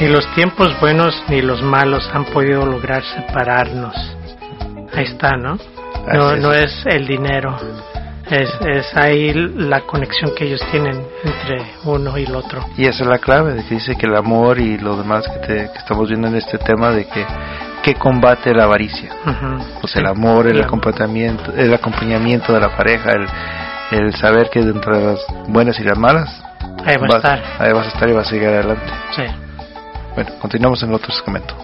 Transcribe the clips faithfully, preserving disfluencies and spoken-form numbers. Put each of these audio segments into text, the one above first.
Ni los tiempos buenos ni los malos han podido lograr separarnos. Ahí está, ¿no? No, no es el dinero. Es, es ahí la conexión que ellos tienen entre uno y el otro. Y esa es la clave, de que dice que el amor y lo demás que, te, que estamos viendo en este tema, de que, que combate la avaricia. Uh-huh. Pues sí. El amor, el, el acompañamiento, el acompañamiento de la pareja, el, el saber que dentro de las buenas y las malas, ahí va a estar. Ahí vas a estar y vas a seguir adelante. Sí. Bueno, continuamos en el otro segmento.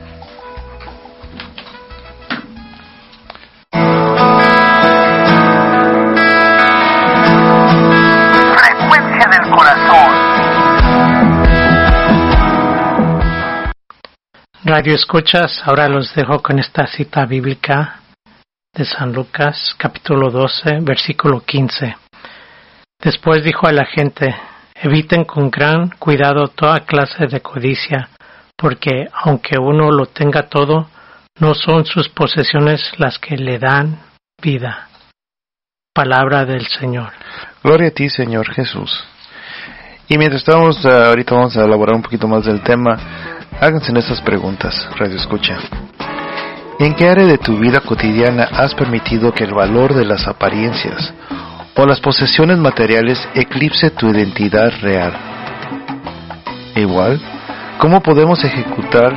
Radio escuchas, ahora los dejo con esta cita bíblica de San Lucas, capítulo doce, versículo quince. Después dijo a la gente: eviten con gran cuidado toda clase de codicia, porque aunque uno lo tenga todo, no son sus posesiones las que le dan vida. Palabra del Señor. Gloria a ti, Señor Jesús. Y mientras estamos, uh, ahorita vamos a elaborar un poquito más del tema. Háganse estas preguntas, Radio Escucha. ¿En qué área de tu vida cotidiana has permitido que el valor de las apariencias o las posesiones materiales eclipse tu identidad real? Igual, ¿cómo podemos ejecutar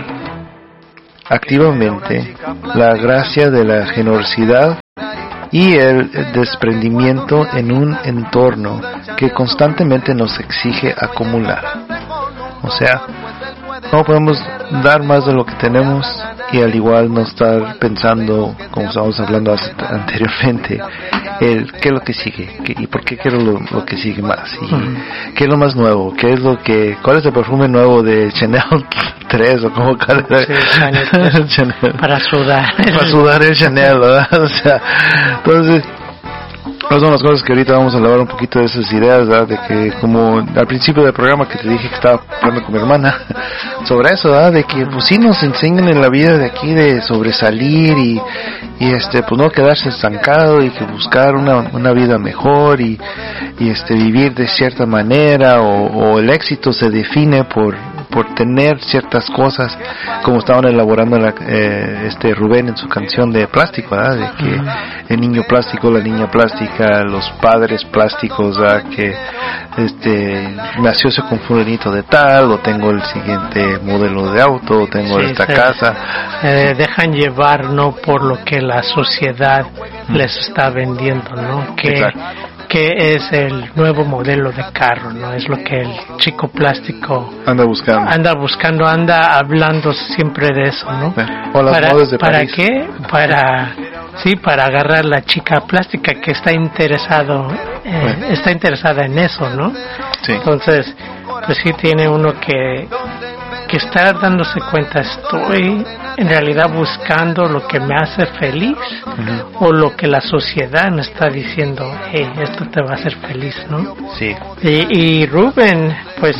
activamente la gracia de la generosidad y el desprendimiento en un entorno que constantemente nos exige acumular? O sea, ¿cómo podemos dar más de lo que tenemos y al igual no estar pensando, como estábamos hablando anteriormente, el qué es lo que sigue ¿Qué, y por qué quiero lo, lo que sigue más y uh-huh. qué es lo más nuevo, qué es lo que, cuál es el perfume nuevo de Chanel tres o como cada sí, Chanel, Chanel. Para sudar, para sudar el Chanel, ¿verdad? O sea, entonces esas son las cosas que ahorita vamos a hablar un poquito de esas ideas, ¿verdad? De que como al principio del programa que te dije que estaba hablando con mi hermana sobre eso, ¿verdad? De que pues sí nos enseñan en la vida de aquí de sobresalir y, y este pues no quedarse estancado y que buscar una, una vida mejor y, y este vivir de cierta manera o, o el éxito se define por por tener ciertas cosas, como estaban elaborando la, eh, este Rubén en su canción de Plástico, ¿verdad? De que el niño plástico, la niña plástica, los padres plásticos, ¿verdad? Que este nació ese con fulanito de tal, o tengo el siguiente modelo de auto, o tengo sí, esta se, casa. Eh, dejan llevar no por lo que la sociedad mm. les está vendiendo, ¿no? Que Exacto. que es el nuevo modelo de carro, ¿no? Es lo que el chico plástico anda buscando. Anda buscando, anda hablando siempre de eso, ¿no? O las para, modas de ¿para París. qué? Para sí, para agarrar la chica plástica que está interesado eh, bueno. está interesada en eso, ¿no? Sí. Entonces, pues sí tiene uno que que está dándose cuenta, estoy en realidad buscando lo que me hace feliz uh-huh. o lo que la sociedad me está diciendo, hey, esto te va a hacer feliz, ¿no? Sí. Y, y Rubén, pues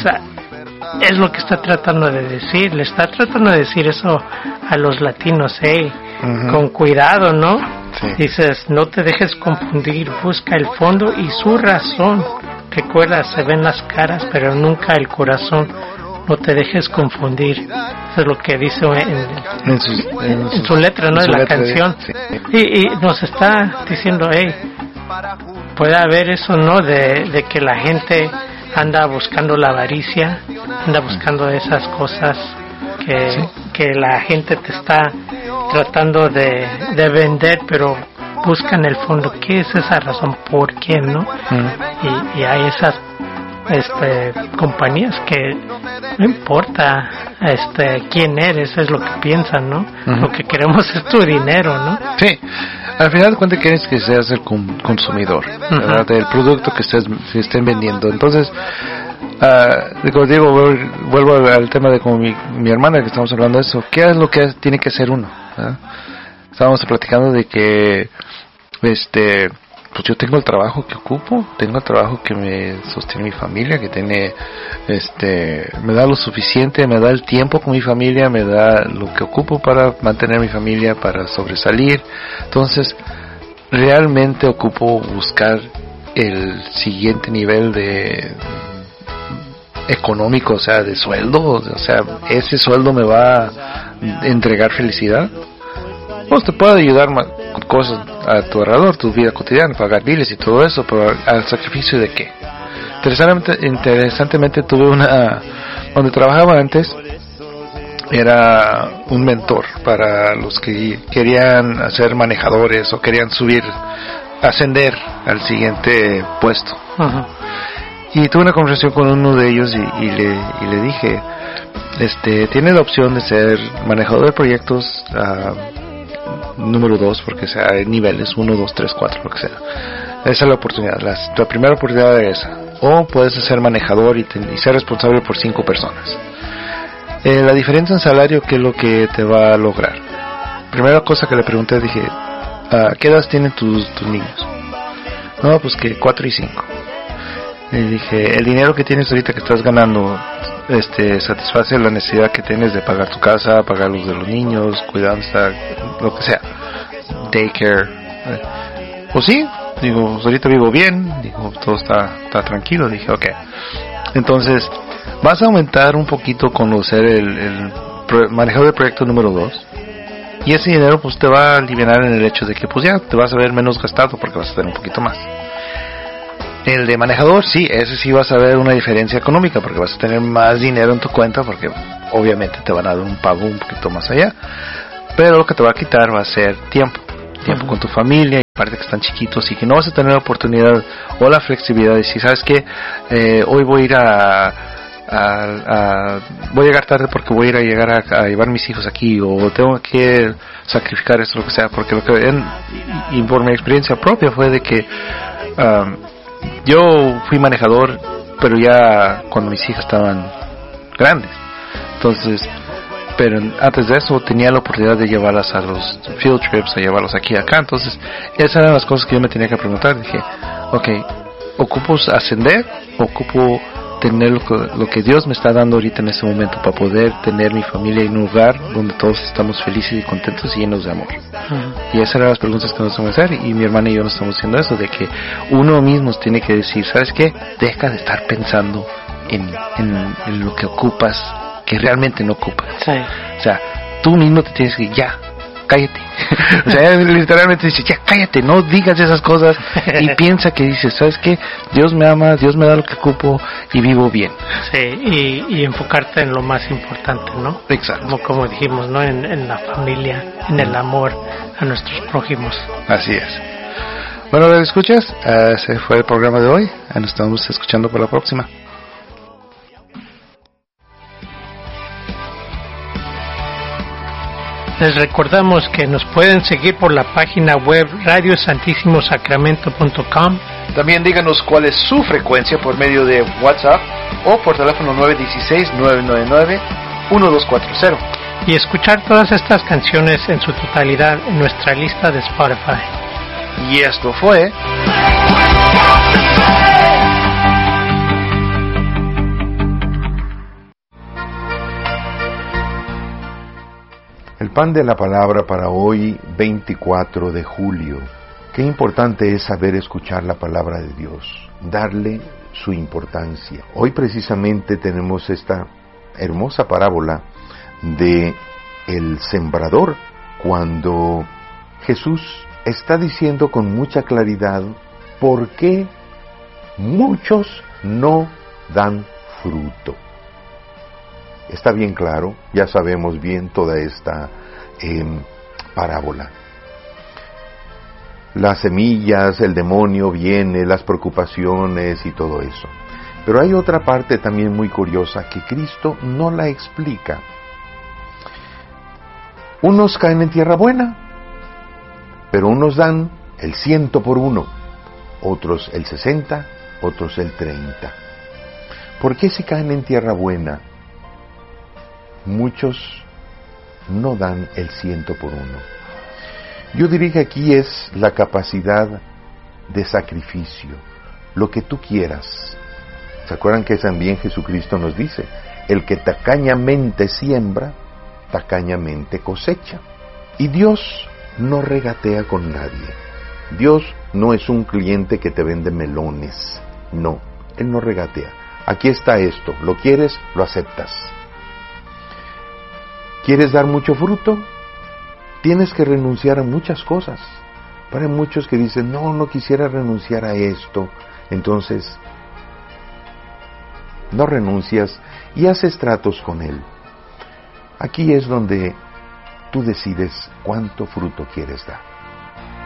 es lo que está tratando de decir, le está tratando de decir eso a los latinos, hey, uh-huh. con cuidado, ¿no? Sí. Dices, no te dejes confundir, busca el fondo y su razón. Recuerda, se ven las caras, pero nunca el corazón. No te dejes confundir. Eso es lo que dice en, en, sus, en, en sus, su letra, ¿no? En de la letra canción. De, sí. y, y nos está diciendo, hey, puede haber eso, ¿no? De, de que la gente anda buscando la avaricia, anda buscando esas cosas que, sí. que la gente te está tratando de, de vender, pero busca en el fondo qué es esa razón, por qué, ¿no? Mm. Y, y hay esas este compañías que no importa este quién eres, es lo que piensan, ¿no? Uh-huh. Lo que queremos es tu dinero, ¿no? Sí, al final de cuentas quieres que seas el consumidor, uh-huh. ¿verdad? Del producto que estés, que estén vendiendo. Entonces, uh, como digo, vuelvo al tema de como mi, mi hermana que estamos hablando de eso, ¿qué es lo que tiene que hacer uno? ¿verdad? Estábamos platicando de que este pues yo tengo el trabajo que ocupo, tengo el trabajo que me sostiene mi familia, que tiene, este, me da lo suficiente, me da el tiempo con mi familia, me da lo que ocupo para mantener mi familia, para sobresalir. Entonces, realmente ocupo buscar el siguiente nivel de, económico, o sea, de sueldo, o sea, ese sueldo me va a entregar felicidad. Pues te puede ayudar con cosas a tu alrededor, tu vida cotidiana, pagar biles y todo eso, pero al sacrificio de qué. Interesantemente, interesantemente tuve una, donde trabajaba antes, era un mentor para los que querían ser manejadores o querían subir, ascender al siguiente puesto. Uh-huh. Y tuve una conversación con uno de ellos y, y, le, y le dije, este, tienes la opción de ser manejador de proyectos uh, número dos, porque sea, hay niveles uno, dos, tres, cuatro, lo que sea. Esa es la oportunidad, la, la primera oportunidad es esa. O puedes ser manejador y, te, y ser responsable por cinco personas. Eh, la diferencia en salario, ¿qué es lo que te va a lograr? Primera cosa que le pregunté, dije, ¿a qué edad tienen tus, tus niños? No, pues que cuatro y cinco. Y dije, el dinero que tienes ahorita que estás ganando, este, satisface la necesidad que tienes de pagar tu casa, pagar los de los niños, cuidanza, lo que sea, daycare. Pues sí, digo, ahorita vivo bien, digo, todo está, está tranquilo. Dije, ok. Entonces, vas a aumentar un poquito conocer el, el manejador de proyecto número dos. Y ese dinero pues te va a aliviar en el hecho de que pues ya te vas a ver menos gastado porque vas a tener un poquito más. El de manejador, sí, ese sí vas a ver una diferencia económica porque vas a tener más dinero en tu cuenta porque obviamente te van a dar un pago un poquito más allá. Pero lo que te va a quitar va a ser tiempo. Tiempo uh-huh. con tu familia, y aparte que están chiquitos y que no vas a tener la oportunidad o la flexibilidad de decir, ¿sabes qué? Eh, hoy voy a ir a... A, a, voy a llegar tarde porque voy a ir a llegar a, a llevar mis hijos aquí, o tengo que sacrificar esto, lo que sea, porque lo que en, y por mi experiencia propia fue de que um, yo fui manejador pero ya cuando mis hijas estaban grandes, entonces, pero antes de eso tenía la oportunidad de llevarlas a los field trips, a llevarlos aquí y acá. Entonces esas eran las cosas que yo me tenía que preguntar. Dije, ok, ¿ocupo ascender? ¿Ocupo tener lo que, lo que Dios me está dando ahorita en este momento para poder tener mi familia en un lugar donde todos estamos felices y contentos y llenos de amor? Uh-huh. Y esas eran las preguntas que nos vamos a hacer, y mi hermana y yo nos estamos haciendo eso, de que uno mismo tiene que decir, ¿sabes qué? Deja de estar pensando en, en, en lo que ocupas, que realmente no ocupas. Sí. O sea, tú mismo te tienes que, ya, cállate. O sea, literalmente dice, ya cállate, no digas esas cosas, y piensa que dices, ¿sabes qué? Dios me ama, Dios me da lo que ocupo y vivo bien. Sí, y, y enfocarte en lo más importante, ¿no? Exacto. Como, como dijimos, ¿no? En, en la familia, en el amor a nuestros prójimos. Así es. Bueno, ¿lo escuchas? Uh, ese fue el programa de hoy. Nos estamos escuchando por la próxima. Les recordamos que nos pueden seguir por la página web radio santísimo sacramento punto com. También díganos cuál es su frecuencia por medio de WhatsApp o por teléfono nueve uno seis, nueve nueve nueve, uno dos cuatro cero. Y escuchar todas estas canciones en su totalidad en nuestra lista de Spotify. Y esto fue... El pan de la palabra para hoy, veinticuatro de julio. Qué importante es saber escuchar la palabra de Dios, darle su importancia. Hoy precisamente tenemos esta hermosa parábola de el sembrador, cuando Jesús está diciendo con mucha claridad por qué muchos no dan fruto. Está bien claro, ya sabemos bien toda esta eh, parábola. Las semillas, el demonio viene, las preocupaciones y todo eso. Pero hay otra parte también muy curiosa que Cristo no la explica. Unos caen en tierra buena, pero unos dan el ciento por uno, otros el sesenta, otros el treinta. ¿Por qué si caen en tierra buena, muchos no dan el ciento por uno? Yo diría que aquí es la capacidad de sacrificio, lo que tú quieras. ¿Se acuerdan que también Jesucristo nos dice, el que tacañamente siembra, tacañamente cosecha? Y Dios no regatea con nadie. Dios no es un cliente que te vende melones. No, Él no regatea. aquí está esto, ¿lo quieres? Lo aceptas. ¿Quieres dar mucho fruto? Tienes que renunciar a muchas cosas. Pero hay muchos que dicen, no, no quisiera renunciar a esto. Entonces, no renuncias y haces tratos con Él. Aquí es donde tú decides cuánto fruto quieres dar.